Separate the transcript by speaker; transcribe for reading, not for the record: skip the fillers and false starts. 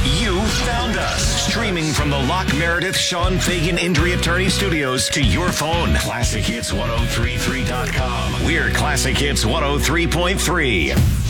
Speaker 1: You found us. Streaming from the Locke Meredith Sean Fagan Injury Attorney Studios to your phone. ClassicHits1033.com. We're Classic Hits 103.3.